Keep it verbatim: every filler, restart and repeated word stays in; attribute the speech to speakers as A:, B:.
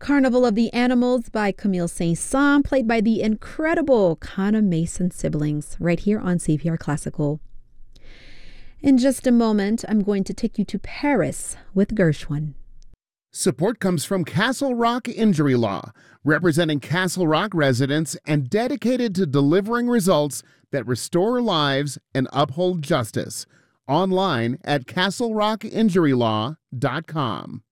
A: Carnival of the Animals by Camille Saint-Saëns, played by the incredible Kana Mason siblings, right here on C P R Classical. In just a moment, I'm going to take you to Paris with Gershwin.
B: Support comes from Castle Rock Injury Law, representing Castle Rock residents and dedicated to delivering results that restore lives and uphold justice. Online at castle rock injury law dot com.